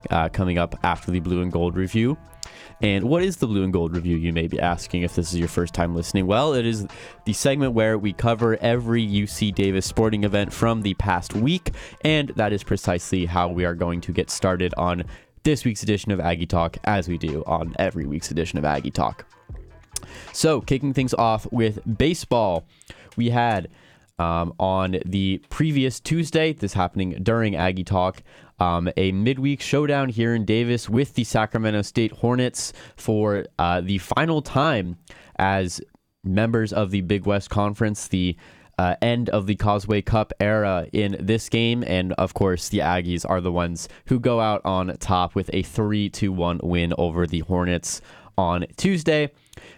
coming up after the Blue and Gold review. And what is the Blue and Gold review, you may be asking if this is your first time listening? Well, it is the segment where we cover every UC Davis sporting event from the past week, and that is precisely how we are going to get started on this week's edition of Aggie Talk, as we do on every week's edition of Aggie Talk. So, kicking things off with baseball, we had on the previous Tuesday, this happening during Aggie Talk, a midweek showdown here in Davis with the Sacramento State Hornets for the final time as members of the Big West Conference, the end of the Causeway Cup era in this game. And of course, the Aggies are the ones who go out on top with a 3-1 win over the Hornets on Tuesday.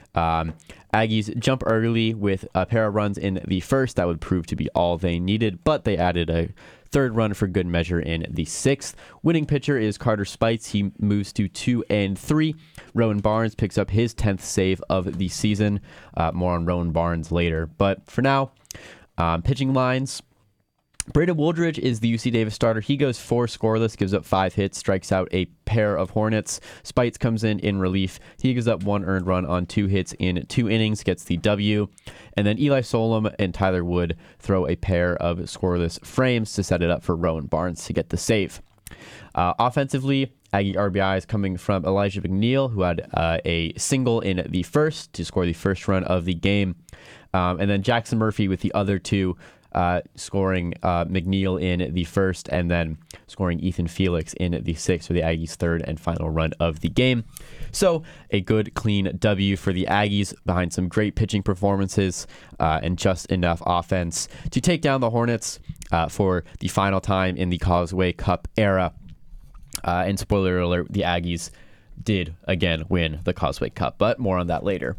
Aggies jump early with a pair of runs in the first. That would prove to be all they needed, but they added a third run for good measure in the sixth. Winning pitcher is Carter Spites. He moves to 2-3. Rowan Barnes picks up his 10th save of the season. More on Rowan Barnes later. But for now, pitching lines. Braden Wooldridge is the UC Davis starter. He goes 4 scoreless, gives up 5 hits, strikes out a pair of Hornets. Spites comes in relief. He gives up 1 earned run on 2 hits in 2 innings, gets the W. And then Eli Solom and Tyler Wood throw a pair of scoreless frames to set it up for Rowan Barnes to get the save. Offensively, Aggie RBIs coming from Elijah McNeil, who had a single in the first to score the first run of the game. And then Jackson Murphy with the other 2, scoring McNeil in the first and then scoring Ethan Felix in the sixth for the Aggies' third and final run of the game. So a good, clean W for the Aggies behind some great pitching performances and just enough offense to take down the Hornets for the final time in the Causeway Cup era. And spoiler alert, the Aggies did again win the Causeway Cup, but more on that later.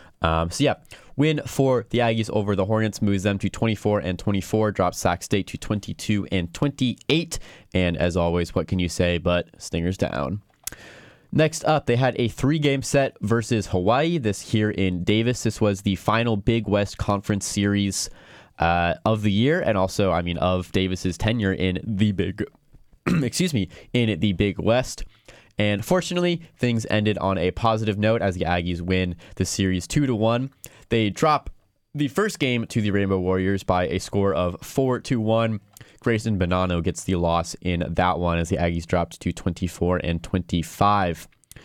Win for the Aggies over the Hornets moves them to 24-24, drops Sac State to 22-28. And as always, what can you say but Stingers down? Next up, they had a 3-game set versus Hawaii. This here in Davis. This was the final Big West Conference series of the year, and also, of Davis's tenure in the Big, in the Big West. And fortunately, things ended on a positive note as the Aggies win the series 2-1. They drop the first game to the Rainbow Warriors by a score of 4-1. Grayson Bonanno gets the loss in that one as the Aggies dropped to 24-25.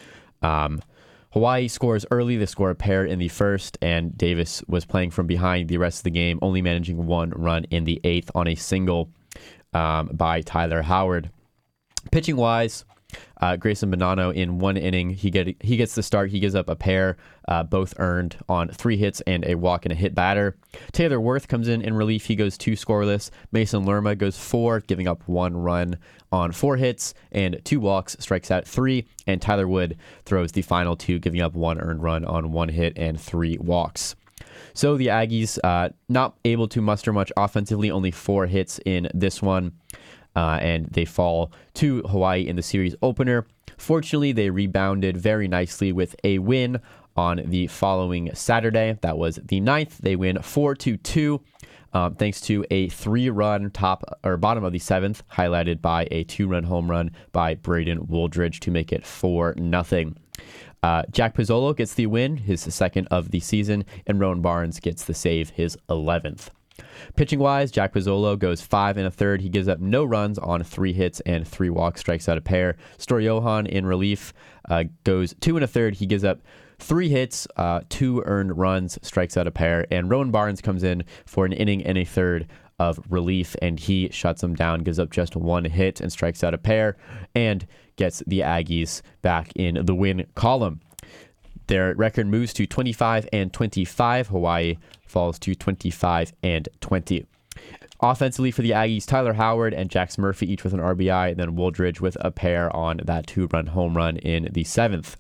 Hawaii scores early. They score a pair in the first, and Davis was playing from behind the rest of the game, only managing 1 run in the 8th on a single by Tyler Howard. Pitching-wise, Grayson Bonanno in 1 inning, he gets the start. He gives up a pair, both earned on 3 hits and a walk and a hit batter. Taylor Worth comes in relief. He goes 2 scoreless. Mason Lerma goes 4, giving up 1 run on 4 hits and 2 walks, strikes out 3. And Tyler Wood throws the final 2, giving up 1 earned run on 1 hit and 3 walks. So the Aggies not able to muster much offensively, only 4 hits in this one. And they fall to Hawaii in the series opener. Fortunately, they rebounded very nicely with a win on the following Saturday. That was the 9th. They win 4-2, thanks to a 3-run bottom of the 7th, highlighted by a 2-run home run by Braden Wooldridge to make it 4-0. Jack Pizzolo gets the win, his 2nd of the season, and Rowan Barnes gets the save, his 11th. Pitching-wise, Jack Pizzolo goes 5 1/3. He gives up no runs on 3 hits and 3 walks, strikes out a pair. Storjohan in relief goes 2 1/3. He gives up 3 hits, 2 earned runs, strikes out a pair. And Rowan Barnes comes in for an inning and a third of relief, and he shuts him down, gives up just 1 hit and strikes out a pair, and gets the Aggies back in the win column. Their record moves to 25-25. Hawaii falls to 25-20. Offensively for the Aggies, Tyler Howard and Jackson Murphy each with an RBI, and then Wooldridge with a pair on that 2-run home run in the 7th.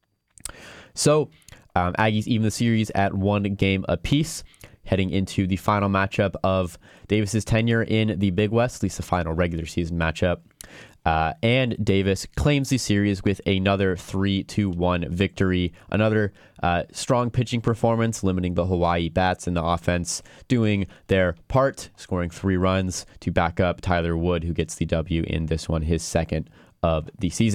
So Aggies even the series at 1 game apiece, heading into the final matchup of Davis's tenure in the Big West, at least the final regular season matchup. And Davis claims the series with another 3-1 victory. Another strong pitching performance, limiting the Hawaii bats and the offense doing their part, scoring 3 runs to back up Tyler Wood, who gets the W in this one, his 2nd of the season.